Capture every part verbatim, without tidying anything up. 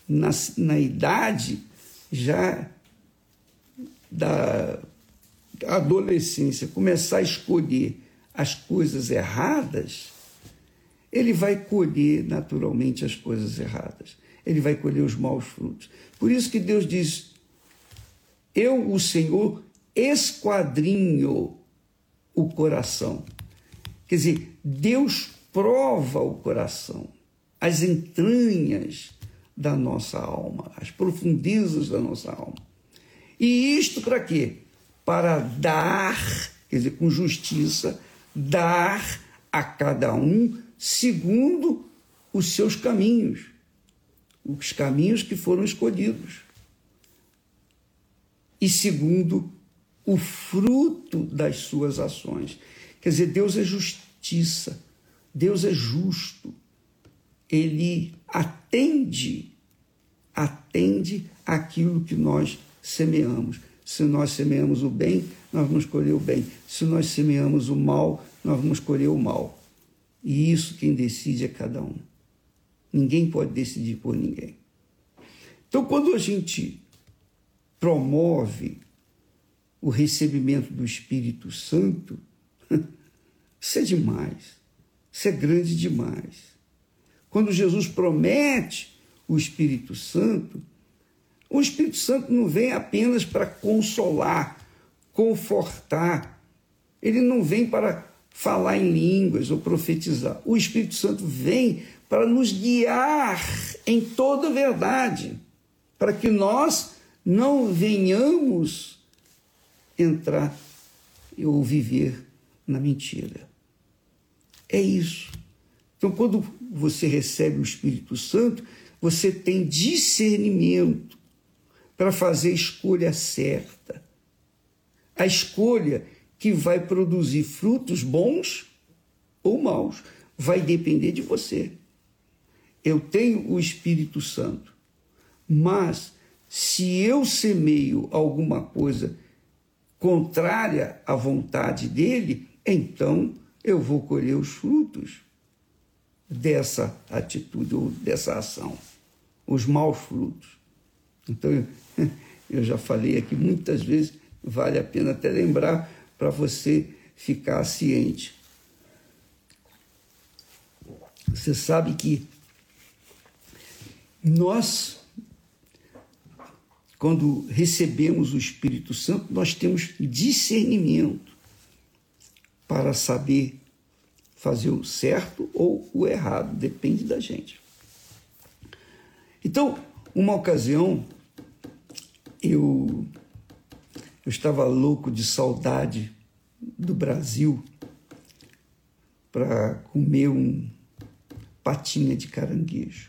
na, na idade já da adolescência, começar a escolher as coisas erradas, ele vai colher naturalmente as coisas erradas. Ele vai colher os maus frutos. Por isso que Deus diz, eu, o Senhor, esquadrinho o coração. Quer dizer, Deus prova o coração, as entranhas da nossa alma, as profundezas da nossa alma. E isto para quê? Para dar, quer dizer, com justiça, dar a cada um segundo os seus caminhos, os caminhos que foram escolhidos, e segundo o fruto das suas ações. Quer dizer, Deus é justiça, Deus é justo, Ele atende, atende aquilo que nós semeamos. Se nós semeamos o bem, nós vamos colher o bem. Se nós semeamos o mal, nós vamos colher o mal. E isso quem decide é cada um. Ninguém pode decidir por ninguém. Então, quando a gente promove o recebimento do Espírito Santo, isso é demais. Isso é grande demais. Quando Jesus promete o Espírito Santo, o Espírito Santo não vem apenas para consolar, confortar. Ele não vem para falar em línguas ou profetizar. O Espírito Santo vem para nos guiar em toda a verdade, para que nós não venhamos entrar ou viver na mentira. É isso. Então, quando você recebe o Espírito Santo, você tem discernimento para fazer a escolha certa. A escolha que vai produzir frutos bons ou maus vai depender de você. Eu tenho o Espírito Santo, mas se eu semeio alguma coisa contrária à vontade dele, então eu vou colher os frutos dessa atitude ou dessa ação, os maus frutos. Então, eu, eu já falei aqui muitas vezes, vale a pena até lembrar para você ficar ciente. Você sabe que nós, quando recebemos o Espírito Santo, nós temos discernimento para saber fazer o certo ou o errado, depende da gente. Então, uma ocasião, eu, eu estava louco de saudade do Brasil para comer um patinha de caranguejo.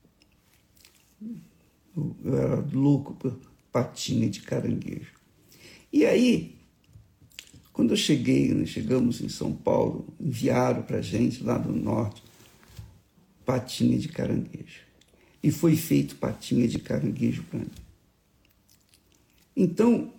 Eu, eu era louco por patinha de caranguejo. E aí, quando eu cheguei, nós chegamos em São Paulo, enviaram para a gente lá do norte patinha de caranguejo. E foi feito patinha de caranguejo para mim. Então,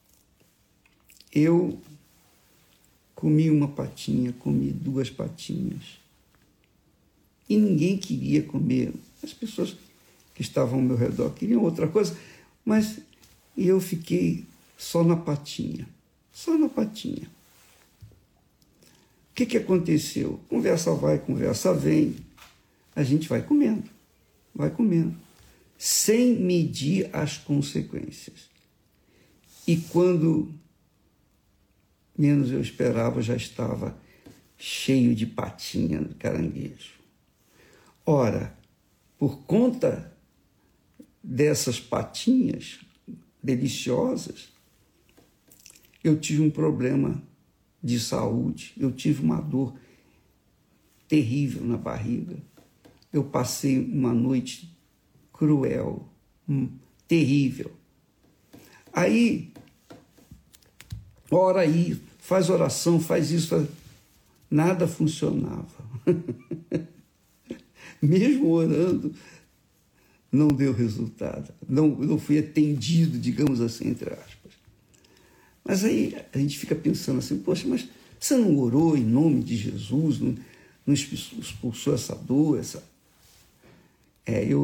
eu comi uma patinha, comi duas patinhas. E ninguém queria comer. As pessoas que estavam ao meu redor queriam outra coisa, mas eu fiquei só na patinha. Só na patinha. O que, que aconteceu? Conversa vai, conversa vem. A gente vai comendo, vai comendo, sem medir as consequências. E quando menos eu esperava, já estava cheio de patinha de caranguejo. Ora, por conta dessas patinhas deliciosas, eu tive um problema de saúde, eu tive uma dor terrível na barriga. Eu passei uma noite cruel, hum, terrível. Aí, ora aí, faz oração, faz isso, faz... nada funcionava. Mesmo orando, não deu resultado, não, não fui atendido, digamos assim, entre aspas. Mas aí a gente fica pensando assim, poxa, mas você não orou em nome de Jesus, não, não expulsou essa dor, essa... É, eu